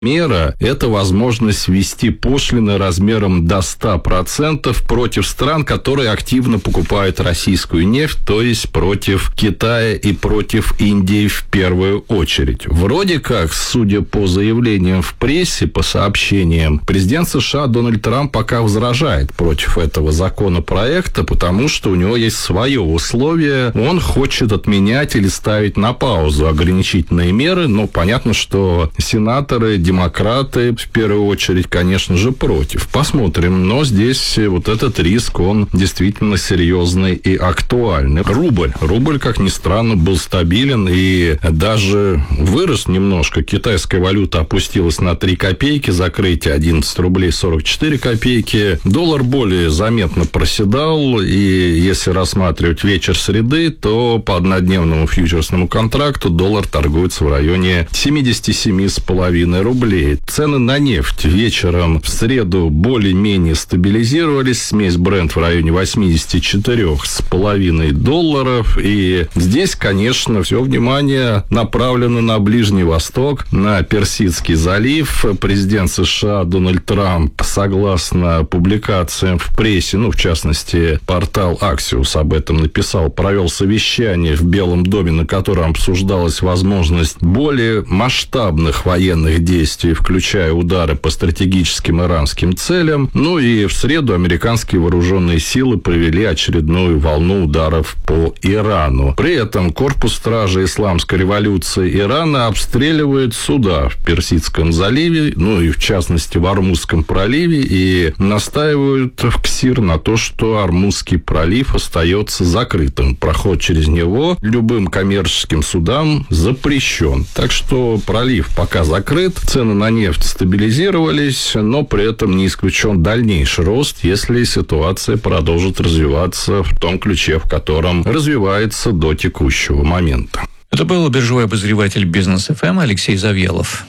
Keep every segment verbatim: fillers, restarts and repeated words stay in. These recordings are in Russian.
Мера – это возможность ввести пошлины размером до ста процентов против стран, которые активно покупают российскую нефть, то есть против Китая и против Индии в первую очередь. Вроде как, судя по заявлениям в прессе, по сообщениям, президент США Дональд Трамп пока возражает против этого законопроекта, потому что у него есть свое условие. Он хочет отменять или ставить на паузу ограничительные меры, но понятно, что сенаторы, демократы, в первую очередь, конечно же, против. Посмотрим. Но здесь вот этот риск, он действительно серьезный и актуальный. Рубль. Рубль, как ни странно, был стабилен и даже вырос немножко. Китайская валюта опустилась на три копейки, закрытие одиннадцать рублей сорок четыре копейки. Доллар более заметно проседал, и если рассматривать вечер среды, то по однодневному фьючерсному контракту доллар торгуется в районе семьдесят семь с половиной рублей. Цены на нефть вечером в среду более-менее стабилизировались. Смесь Brent в районе восемьдесят четыре с половиной долларов. И здесь, конечно, все внимание направлено на Ближний Восток, на Персидский залив. Президент США Дональд Трамп, согласно публикациям в прессе, ну, в частности, портал Axios об этом написал, провел совещание в Белом доме, на котором обсуждалась возможность более масштабных военных действий, включая удары по стратегическим иранским целям. Ну и в среду американские вооруженные силы провели очередную волну ударов по Ирану. При этом корпус стражи Исламской революции Ирана обстреливает суда в Персидском заливе, ну и в частности в Ормузском проливе, и настаивают в КСИР на то, что Ормузский пролив остается закрытым. Проход через него любым коммерческим судам запрещен. Так что пролив пока закрыт. Цены на нефть стабилизировались, но при этом не исключен дальнейший рост, если ситуация продолжит развиваться в том ключе, в котором развивается до текущего момента. Это был биржевой обозреватель Бизнес эф эм Алексей Завьялов.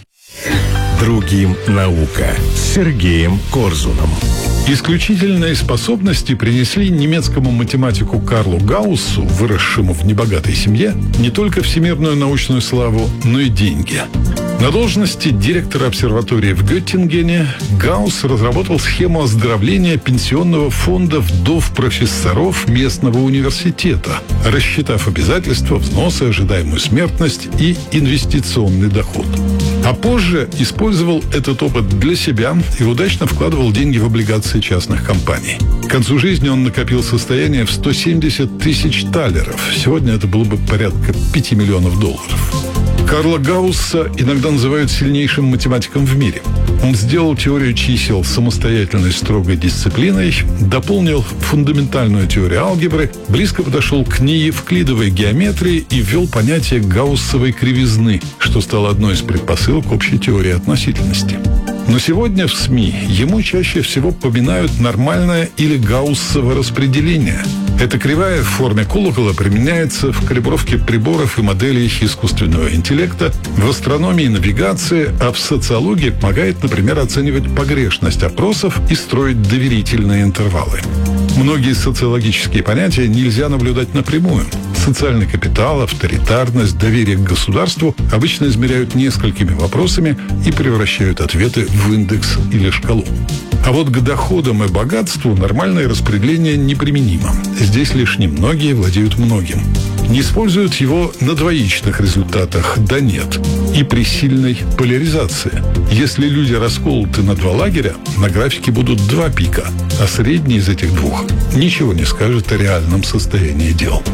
Другим наука с Сергеем Корзуном. Исключительные способности принесли немецкому математику Карлу Гауссу, выросшему в небогатой семье, не только всемирную научную славу, но и деньги. На должности директора обсерватории в Геттингене Гаусс разработал схему оздоровления пенсионного фонда вдов профессоров местного университета, рассчитав обязательства, взносы, ожидаемую смертность и инвестиционный доход. А позже использовал этот опыт для себя и удачно вкладывал деньги в облигации частных компаний. К концу жизни он накопил состояние в сто семьдесят тысяч талеров. Сегодня это было бы порядка пяти миллионов долларов. Карла Гаусса иногда называют сильнейшим математиком в мире. Он сделал теорию чисел самостоятельной строгой дисциплиной, дополнил фундаментальную теорию алгебры, близко подошел к неевклидовой геометрии и ввел понятие гауссовой кривизны, что стало одной из предпосылок общей теории относительности. Но сегодня в СМИ ему чаще всего поминают нормальное или гауссово распределение. Эта кривая в форме колокола применяется в калибровке приборов и моделей искусственного интеллекта, в астрономии и навигации, а в социологии помогает, например, оценивать погрешность опросов и строить доверительные интервалы. Многие социологические понятия нельзя наблюдать напрямую. Социальный капитал, авторитарность, доверие к государству обычно измеряют несколькими вопросами и превращают ответы в индекс или шкалу. А вот к доходам и богатству нормальное распределение неприменимо. Здесь лишь немногие владеют многим. Не используют его на двоичных результатах, да нет. И при сильной поляризации. Если люди расколоты на два лагеря, на графике будут два пика, а средний из этих двух ничего не скажет о реальном состоянии дел.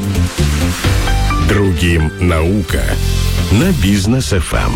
Другим наука на Бизнес эф эм.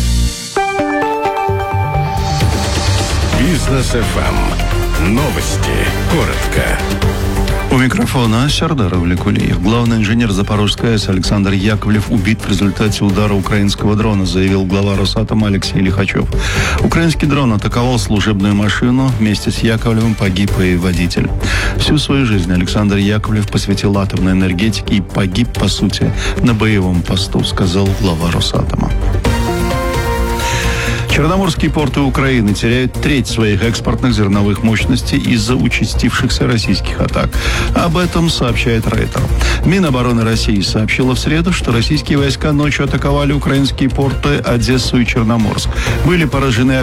Бизнес эф эм. Новости. Коротко. У микрофона Сердар Авликулиев. Главный инженер Запорожской АЭС Александр Яковлев убит в результате удара украинского дрона, заявил глава Росатома Алексей Лихачев. Украинский дрон атаковал служебную машину. Вместе с Яковлевым погиб и водитель. Всю свою жизнь Александр Яковлев посвятил атомной энергетике и погиб, по сути, на боевом посту, сказал глава Росатома. Черноморские порты Украины теряют треть своих экспортных зерновых мощностей из-за участившихся российских атак. Об этом сообщает Рейтер. Минобороны России сообщила в среду, что российские войска ночью атаковали украинские порты Одессу и Черноморск. Были поражены